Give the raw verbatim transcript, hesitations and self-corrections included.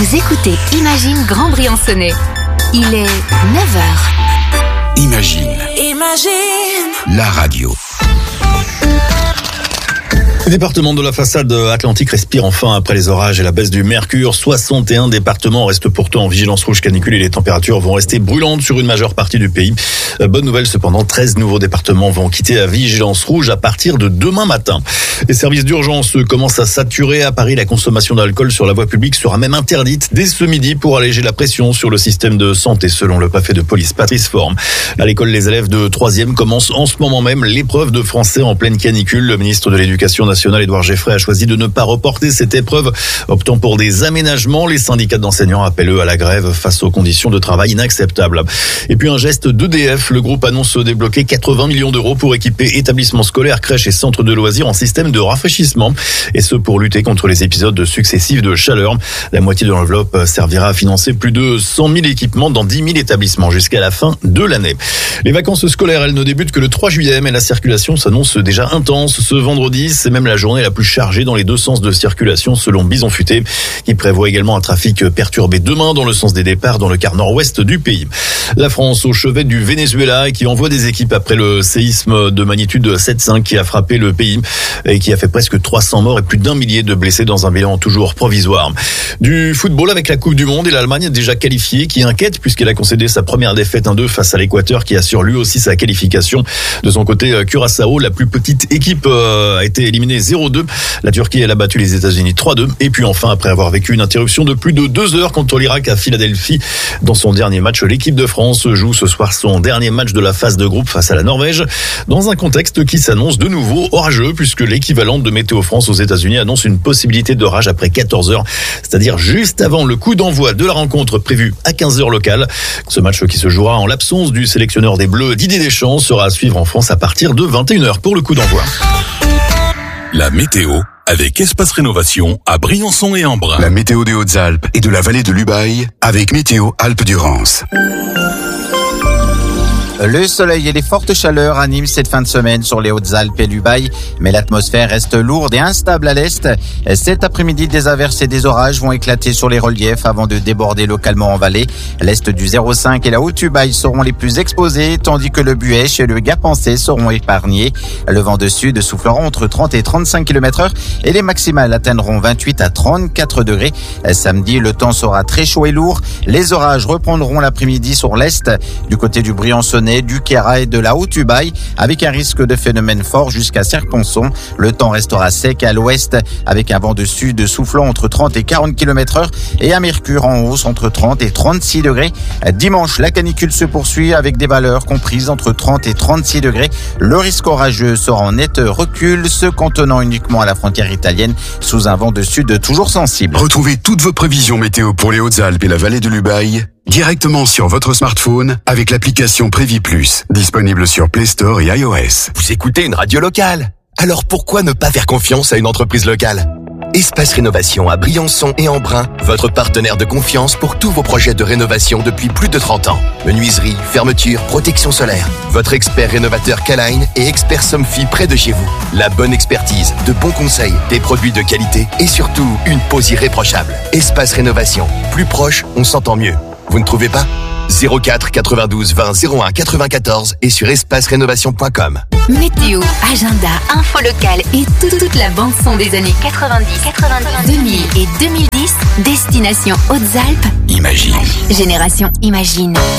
Vous écoutez Imagine Grand Briançonnais. Il est neuf heures. Imagine. Imagine. La radio. Le département de la façade atlantique respire enfin après les orages et la baisse du mercure. soixante et un départements restent pourtant en vigilance rouge canicule et les températures vont rester brûlantes sur une majeure partie du pays. Bonne nouvelle cependant, treize nouveaux départements vont quitter la vigilance rouge à partir de demain matin. Les services d'urgence commencent à saturer. À Paris, la consommation d'alcool sur la voie publique sera même interdite dès ce midi pour alléger la pression sur le système de santé, selon le préfet de police Patrice Forme. À l'école, les élèves de troisième commencent en ce moment même l'épreuve de français en pleine canicule. Le ministre de l'Éducation nationale, Édouard Geoffrey, a choisi de ne pas reporter cette épreuve, optant pour des aménagements. Les syndicats d'enseignants appellent eux à la grève face aux conditions de travail inacceptables. Et puis un geste d'E D F, le groupe annonce débloquer quatre-vingts millions d'euros pour équiper établissements scolaires, crèches et centres de loisirs en système de rafraîchissement, et ce pour lutter contre les épisodes successifs de chaleur. La moitié de l'enveloppe servira à financer plus de cent mille équipements dans dix mille établissements jusqu'à la fin de l'année. Les vacances scolaires, elles ne débutent que le trois juillet, mais la circulation s'annonce déjà intense. Ce vendredi, c'est même la journée la plus chargée dans les deux sens de circulation selon Bison Futé, qui prévoit également un trafic perturbé demain dans le sens des départs dans le quart nord-ouest du pays. La France au chevet du Venezuela et qui envoie des équipes après le séisme de magnitude sept virgule cinq qui a frappé le pays et qui a fait presque trois cents morts et plus d'un millier de blessés dans un bilan toujours provisoire. Du football avec la Coupe du Monde et l'Allemagne déjà qualifiée qui inquiète puisqu'elle a concédé sa première défaite un deux face à l'Équateur qui assure lui aussi sa qualification. De son côté, Curaçao, la plus petite équipe, a été éliminée zéro deux. La Turquie, elle a battu les États-Unis trois deux. Et puis enfin, après avoir vécu une interruption de plus de deux heures contre l'Irak à Philadelphie, dans son dernier match, l'équipe de France joue ce soir son dernier match de la phase de groupe face à la Norvège, dans un contexte qui s'annonce de nouveau orageux, puisque l'équivalent de Météo France aux États-Unis annonce une possibilité d'orage après quatorze heures, c'est-à-dire juste avant le coup d'envoi de la rencontre prévue à quinze heures locales. Ce match qui se jouera en l'absence du sélectionneur des Bleus, Didier Deschamps, sera à suivre en France à partir de vingt et une heures pour le coup d'envoi. La météo avec Espace Rénovation à Briançon et Embrun. La météo des Hautes-Alpes et de la vallée de l'Ubaye avec Météo Alpes-Durance. Le soleil et les fortes chaleurs animent cette fin de semaine sur les Hautes-Alpes et l'Ubaye, mais l'atmosphère reste lourde et instable à l'est. Cet après-midi, des averses et des orages vont éclater sur les reliefs avant de déborder localement en vallée. L'est du zéro cinq et la Haute-Ubaye seront les plus exposés, tandis que le Buëch et le Gap-Pensé seront épargnés. Le vent de sud soufflera entre trente et trente-cinq kilomètres heure et les maximales atteindront vingt-huit à trente-quatre degrés. Samedi, le temps sera très chaud et lourd. Les orages reprendront l'après-midi sur l'est, du côté du Briançonnais, du Queyras et de la Haute-Ubaye, avec un risque de phénomène fort jusqu'à Serponçon. Le temps restera sec à l'ouest, avec un vent de sud soufflant entre trente et quarante kilomètres heure et un mercure en hausse entre trente et trente-six degrés. Dimanche, la canicule se poursuit avec des valeurs comprises entre trente et trente-six degrés. Le risque orageux sera en net recul, se cantonnant uniquement à la frontière italienne sous un vent de sud toujours sensible. Retrouvez toutes vos prévisions météo pour les Hautes-Alpes et la vallée de l'Ubaye directement sur votre smartphone avec l'application Prévis Plus, disponible sur Play Store et iOS. Vous écoutez une radio locale, alors pourquoi ne pas faire confiance à une entreprise locale ? Espace Rénovation à Briançon et Embrun, votre partenaire de confiance pour tous vos projets de rénovation depuis plus de trente ans. Menuiserie, fermeture, protection solaire. Votre expert rénovateur Caline et expert Somfy près de chez vous. La bonne expertise, de bons conseils, des produits de qualité et surtout une pose irréprochable. Espace Rénovation, plus proche, on s'entend mieux. Vous ne trouvez pas ? zéro quatre quatre-vingt-douze vingt zéro un quatre-vingt-quatorze et sur espace rénovation point com. Météo, agenda, info locale et toute, toute la bande-son des années quatre-vingt-dix, quatre-vingt-dix, deux mille et deux mille dix. Destination Hautes-Alpes. Imagine. Génération Imagine.